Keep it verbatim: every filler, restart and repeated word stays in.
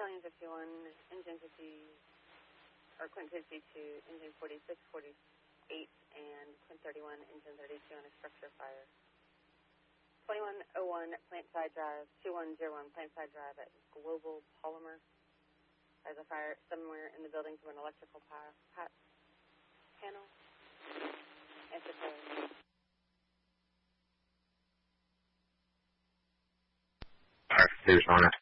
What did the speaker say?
Battalion fifty-one, Engine fifty, or Quint fifty-two, Engine forty-six, forty-eight, and Quint thirty-one, Engine thirty-two on a structure fire. twenty-one oh one, Plant Side Drive, two one oh one, Plant Side Drive at Global Polymer. There's a fire somewhere in the building from an electrical power pat panel. Answer code. Alright, respond.